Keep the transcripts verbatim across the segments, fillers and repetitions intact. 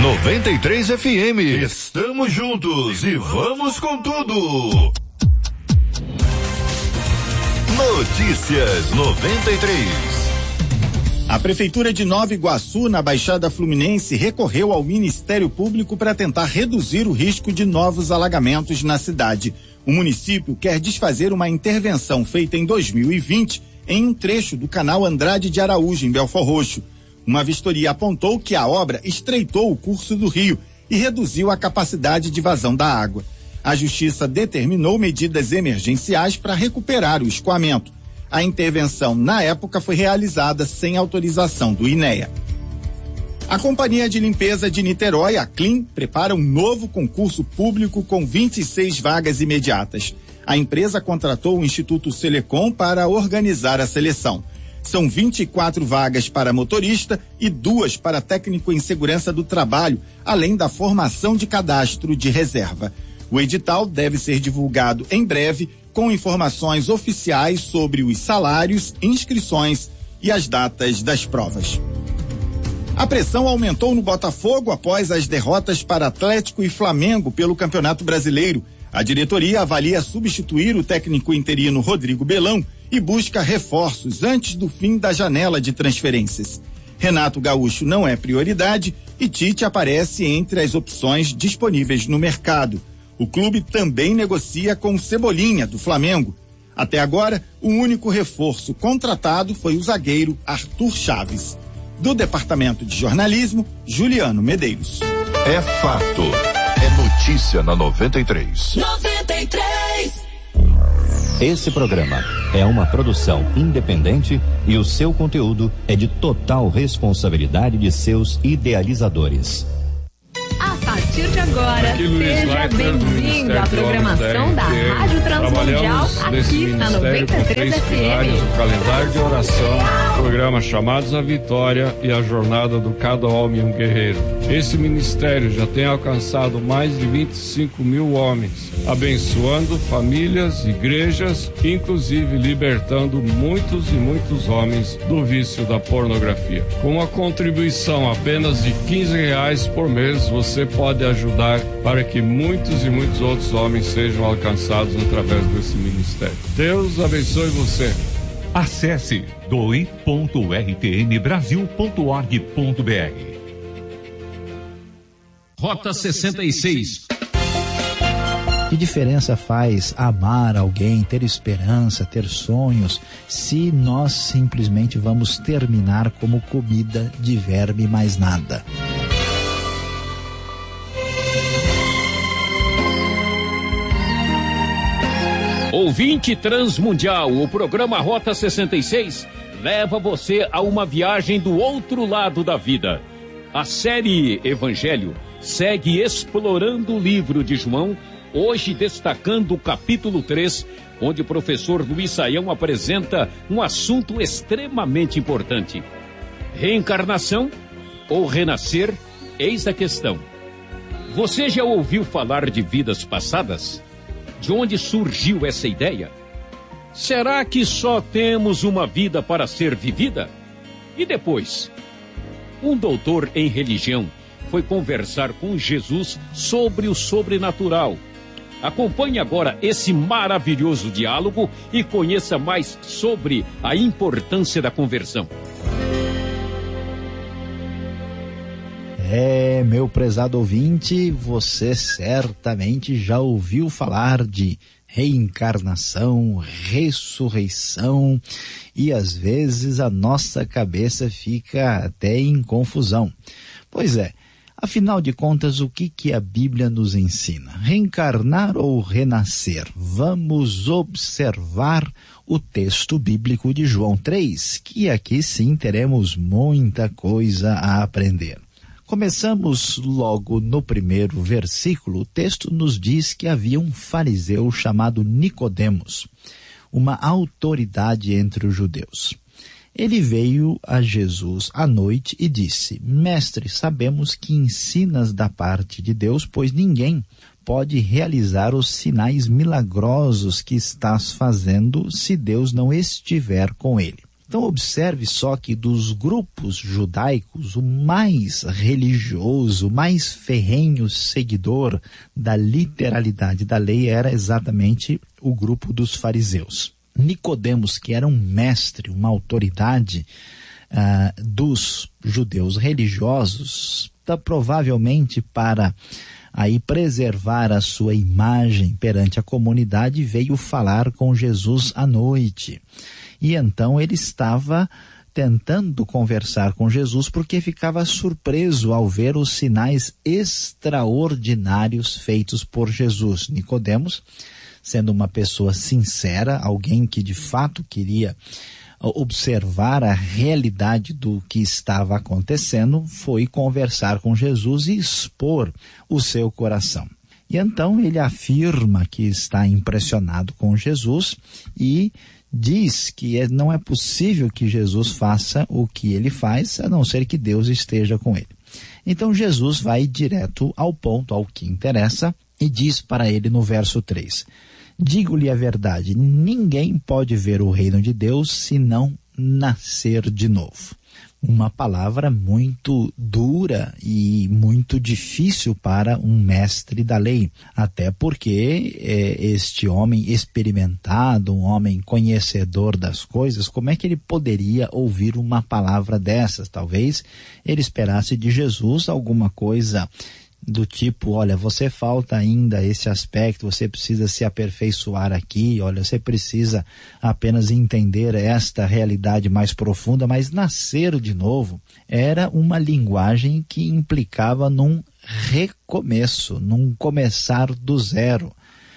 noventa e três F M. Estamos juntos e vamos com tudo. Notícias noventa e três. A Prefeitura de Nova Iguaçu, na Baixada Fluminense, recorreu ao Ministério Público para tentar reduzir o risco de novos alagamentos na cidade. O município quer desfazer uma intervenção feita em dois mil e vinte em um trecho do canal Andrade de Araújo, em Belfor Roxo. Uma vistoria apontou que a obra estreitou o curso do rio e reduziu a capacidade de vazão da água. A Justiça determinou medidas emergenciais para recuperar o escoamento. A intervenção, na época, foi realizada sem autorização do INEA. A Companhia de Limpeza de Niterói, a Clean, prepara um novo concurso público com vinte e seis vagas imediatas. A empresa contratou o Instituto Selecom para organizar a seleção. São vinte e quatro vagas para motorista e duas para técnico em segurança do trabalho, além da formação de cadastro de reserva. O edital deve ser divulgado em breve, com informações oficiais sobre os salários, inscrições e as datas das provas. A pressão aumentou no Botafogo após as derrotas para Atlético e Flamengo pelo Campeonato Brasileiro. A diretoria avalia substituir o técnico interino Rodrigo Belão e busca reforços antes do fim da janela de transferências. Renato Gaúcho não é prioridade e Tite aparece entre as opções disponíveis no mercado. O clube também negocia com o Cebolinha, do Flamengo. Até agora, o único reforço contratado foi o zagueiro Arthur Chaves. Do Departamento de Jornalismo, Juliano Medeiros. É fato. É notícia na noventa e três. noventa e três. Esse programa é uma produção independente e o seu conteúdo é de total responsabilidade de seus idealizadores. A partir de agora, seja bem-vindo à programação da Rádio Transmundial aqui na noventa e três F M. O calendário de oração, programa Chamados à Vitória e a Jornada do Cada Homem um Guerreiro. Esse ministério já tem alcançado mais de vinte e cinco mil homens, abençoando famílias, igrejas, inclusive libertando muitos e muitos homens do vício da pornografia. Com uma contribuição apenas de quinze reais por mês, você pode ajudar para que muitos e muitos outros homens sejam alcançados através desse ministério. Deus abençoe você. Acesse doe ponto r t n brasil ponto org ponto b r. Rota sessenta e seis. Que diferença faz amar alguém, ter esperança, ter sonhos, se nós simplesmente vamos terminar como comida de verme e mais nada? Ouvinte Transmundial, o programa Rota sessenta e seis leva você a uma viagem do outro lado da vida. A série Evangelho segue explorando o livro de João, hoje destacando o capítulo três, onde o professor Luiz Saião apresenta um assunto extremamente importante. Reencarnação ou renascer? Eis a questão. Você já ouviu falar de vidas passadas? De onde surgiu essa ideia? Será que só temos uma vida para ser vivida? E depois? Um doutor em religião foi conversar com Jesus sobre o sobrenatural. Acompanhe agora esse maravilhoso diálogo e conheça mais sobre a importância da conversão. É, meu prezado ouvinte, você certamente já ouviu falar de reencarnação, ressurreição, e às vezes a nossa cabeça fica até em confusão. Pois é, afinal de contas, o que que a Bíblia nos ensina? Reencarnar ou renascer? Vamos observar o texto bíblico de João três, que aqui sim teremos muita coisa a aprender. Começamos logo no primeiro versículo. O texto nos diz que havia um fariseu chamado Nicodemos, uma autoridade entre os judeus. Ele veio a Jesus à noite e disse: Mestre, sabemos que ensinas da parte de Deus, pois ninguém pode realizar os sinais milagrosos que estás fazendo se Deus não estiver com ele. Então observe só que dos grupos judaicos, o mais religioso, o mais ferrenho seguidor da literalidade da lei era exatamente o grupo dos fariseus. Nicodemos, que era um mestre, uma autoridade uh, dos judeus religiosos, tá, provavelmente para aí preservar a sua imagem perante a comunidade, veio falar com Jesus à noite. E então ele estava tentando conversar com Jesus porque ficava surpreso ao ver os sinais extraordinários feitos por Jesus. Nicodemos, sendo uma pessoa sincera, alguém que de fato queria observar a realidade do que estava acontecendo, foi conversar com Jesus e expor o seu coração. E então ele afirma que está impressionado com Jesus e diz que não é possível que Jesus faça o que ele faz, a não ser que Deus esteja com ele. Então Jesus vai direto ao ponto, ao que interessa, e diz para ele no verso três: digo-lhe a verdade, ninguém pode ver o reino de Deus se não nascer de novo. Uma palavra muito dura e muito difícil para um mestre da lei, até porque é, este homem experimentado, um homem conhecedor das coisas, como é que ele poderia ouvir uma palavra dessas? Talvez ele esperasse de Jesus alguma coisa do tipo, olha, você falta ainda esse aspecto, você precisa se aperfeiçoar aqui, olha, você precisa apenas entender esta realidade mais profunda, mas nascer de novo era uma linguagem que implicava num recomeço, num começar do zero.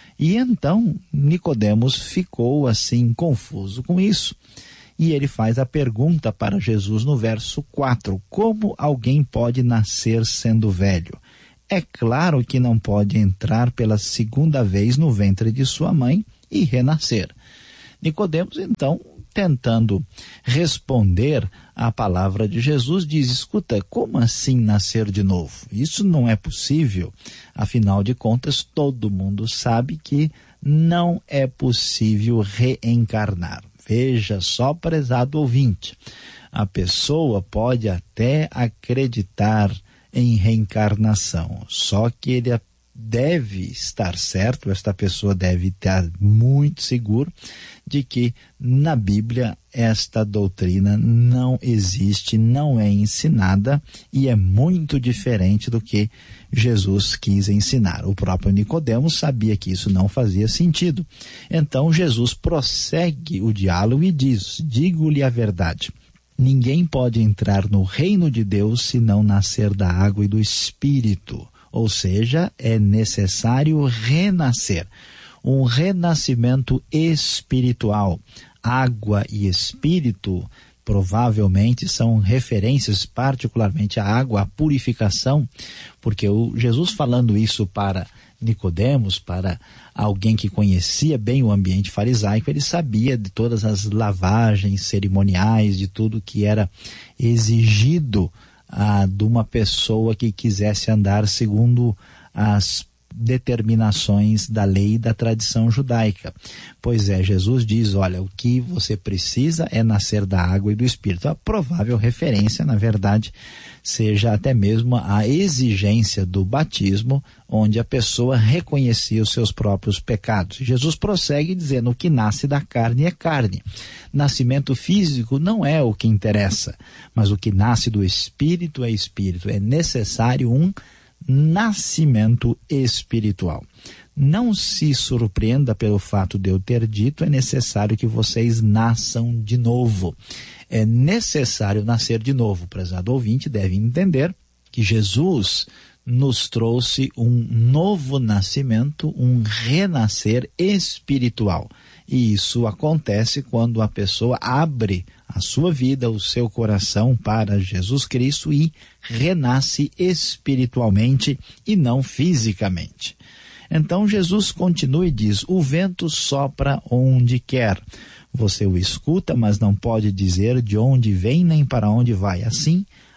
E então Nicodemos ficou assim confuso com isso. E ele faz a pergunta para Jesus no verso quatro: como alguém pode nascer sendo velho? É claro que não pode entrar pela segunda vez no ventre de sua mãe e renascer. Nicodemos, então, tentando responder à palavra de Jesus, diz: escuta, como assim nascer de novo? Isso não é possível. Afinal de contas, todo mundo sabe que não é possível reencarnar. Veja só, prezado ouvinte, a pessoa pode até acreditar em reencarnação, só que ele deve estar certo, esta pessoa deve estar muito seguro de que na Bíblia esta doutrina não existe, não é ensinada e é muito diferente do que Jesus quis ensinar. O próprio Nicodemos sabia que isso não fazia sentido. Então Jesus prossegue o diálogo e diz: digo-lhe a verdade, ninguém pode entrar no reino de Deus se não nascer da água e do Espírito. Ou seja, é necessário renascer. Um renascimento espiritual. Água e Espírito provavelmente são referências, particularmente a água, a purificação, porque o Jesus falando isso para Nicodemos, para alguém que conhecia bem o ambiente farisaico, ele sabia de todas as lavagens cerimoniais, de tudo que era exigido ah, de uma pessoa que quisesse andar segundo as determinações da lei e da tradição judaica. Pois é, Jesus diz, olha, o que você precisa é nascer da água e do Espírito. A provável referência, na verdade, seja até mesmo a exigência do batismo, onde a pessoa reconhecia os seus próprios pecados. Jesus prossegue dizendo, o que nasce da carne é carne. Nascimento físico não é o que interessa, mas o que nasce do Espírito é Espírito. É necessário um nascimento espiritual. Não se surpreenda pelo fato de eu ter dito, é necessário que vocês nasçam de novo. É necessário nascer de novo. O prezado ouvinte deve entender que Jesus nos trouxe um novo nascimento, um renascer espiritual. E isso acontece quando a pessoa abre a sua vida, o seu coração para Jesus Cristo e renasce espiritualmente e não fisicamente. Então Jesus continua e diz, o vento sopra onde quer. Você o escuta, mas não pode dizer de onde vem nem para onde vai. Assim,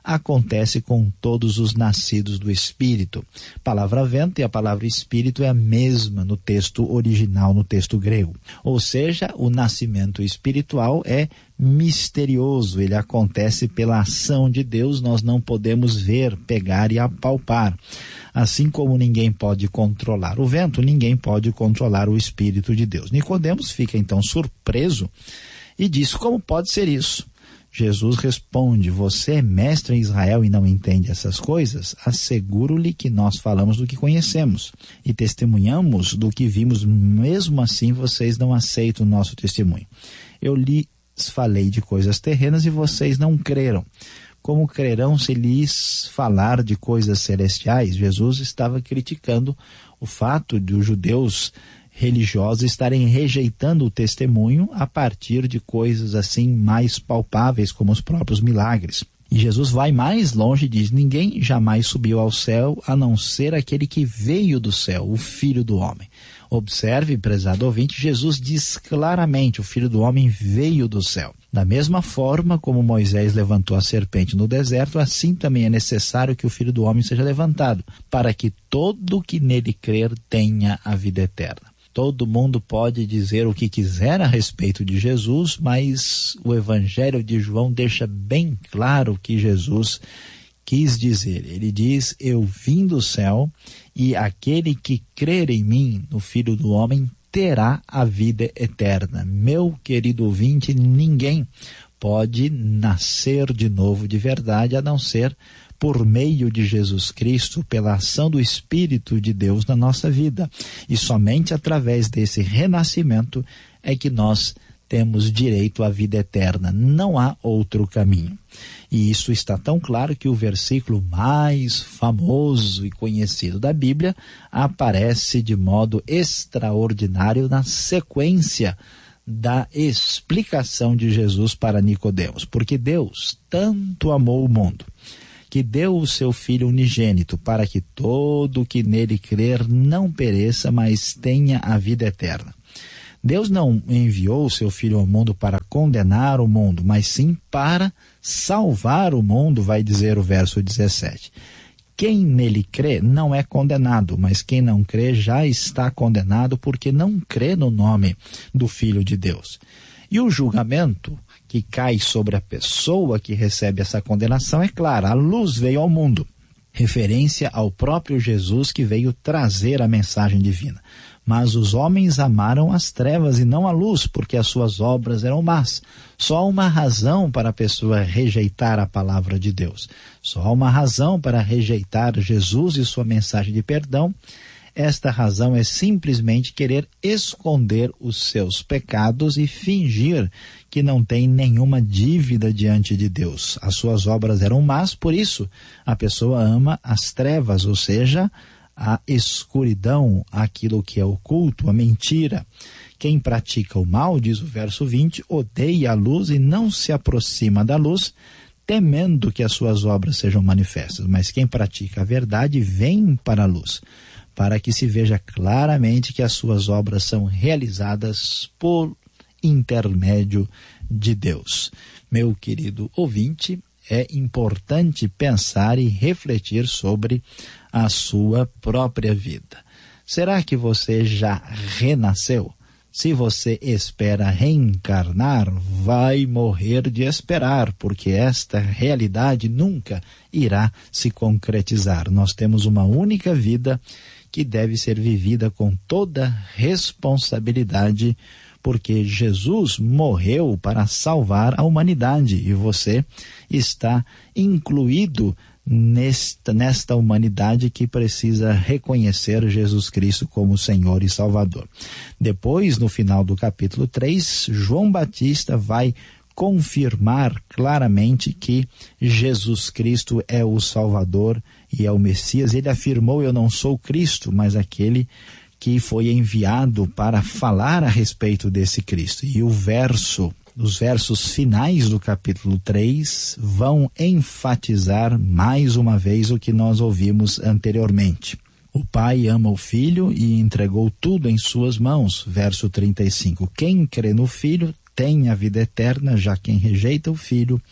acontece com todos os nascidos do Espírito. A palavra vento e a palavra Espírito é a mesma no texto original, no texto grego. Ou seja, o nascimento espiritual é misterioso, ele acontece pela ação de Deus, nós não podemos ver, pegar e apalpar. Assim como ninguém pode controlar o vento, ninguém pode controlar o Espírito de Deus. Nicodemos fica então surpreso e diz: como pode ser isso? Jesus responde: você é mestre em Israel e não entende essas coisas? Asseguro-lhe que nós falamos do que conhecemos e testemunhamos do que vimos, mesmo assim vocês não aceitam o nosso testemunho. Eu lhes falei de coisas terrenas e vocês não creram. Como crerão se lhes falar de coisas celestiais? Jesus estava criticando o fato de os judeus religiosos estarem rejeitando o testemunho a partir de coisas assim mais palpáveis, como os próprios milagres. E Jesus vai mais longe e diz: ninguém jamais subiu ao céu a não ser aquele que veio do céu, o Filho do Homem. Observe, prezado ouvinte, Jesus diz claramente: o Filho do Homem veio do céu. Da mesma forma como Moisés levantou a serpente no deserto, assim também é necessário que o Filho do Homem seja levantado, para que todo que nele crer tenha a vida eterna. Todo mundo pode dizer o que quiser a respeito de Jesus, mas o Evangelho de João deixa bem claro o que Jesus quis dizer. Ele diz: eu vim do céu e aquele que crer em mim, no Filho do Homem, terá a vida eterna. Meu querido ouvinte, ninguém pode nascer de novo de verdade a não ser por meio de Jesus Cristo, pela ação do Espírito de Deus na nossa vida. E somente através desse renascimento é que nós temos direito à vida eterna. Não há outro caminho. E isso está tão claro que o versículo mais famoso e conhecido da Bíblia aparece de modo extraordinário na sequência da explicação de Jesus para Nicodemos. Porque Deus tanto amou o mundo, que deu o seu Filho unigênito, para que todo que nele crer não pereça, mas tenha a vida eterna. Deus não enviou o seu Filho ao mundo para condenar o mundo, mas sim para salvar o mundo, vai dizer o verso dezessete. Quem nele crê não é condenado, mas quem não crê já está condenado, porque não crê no nome do Filho de Deus. E o julgamento que cai sobre a pessoa que recebe essa condenação é clara: a luz veio ao mundo, referência ao próprio Jesus que veio trazer a mensagem divina. Mas os homens amaram as trevas e não a luz, porque as suas obras eram más. Só há uma razão para a pessoa rejeitar a palavra de Deus. Só há uma razão para rejeitar Jesus e sua mensagem de perdão. Esta razão é simplesmente querer esconder os seus pecados e fingir que não tem nenhuma dívida diante de Deus. As suas obras eram más, por isso a pessoa ama as trevas, ou seja, a escuridão, aquilo que é oculto, a mentira. Quem pratica o mal, diz o verso vinte, odeia a luz e não se aproxima da luz, temendo que as suas obras sejam manifestas. Mas quem pratica a verdade vem para a luz, para que se veja claramente que as suas obras são realizadas por intermédio de Deus. Meu querido ouvinte, é importante pensar e refletir sobre a sua própria vida. Será que você já renasceu? Se você espera reencarnar, vai morrer de esperar, porque esta realidade nunca irá se concretizar. Nós temos uma única vida que deve ser vivida com toda responsabilidade, porque Jesus morreu para salvar a humanidade e você está incluído nesta, nesta humanidade que precisa reconhecer Jesus Cristo como Senhor e Salvador. Depois, no final do capítulo três, João Batista vai confirmar claramente que Jesus Cristo é o Salvador e é o Messias. Ele afirmou: eu não sou Cristo, mas aquele que foi enviado para falar a respeito desse Cristo. E o verso, os versos finais do capítulo três vão enfatizar mais uma vez o que nós ouvimos anteriormente. O Pai ama o Filho e entregou tudo em suas mãos. Verso trinta e cinco. Quem crê no Filho tem a vida eterna, já quem rejeita o Filho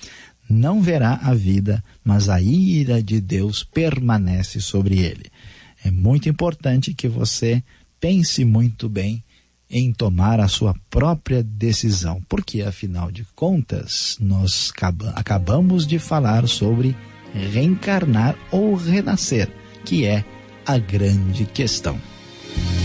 não verá a vida, mas a ira de Deus permanece sobre ele. É muito importante que você pense muito bem em tomar a sua própria decisão, porque afinal de contas nós acabamos de falar sobre reencarnar ou renascer, que é a grande questão.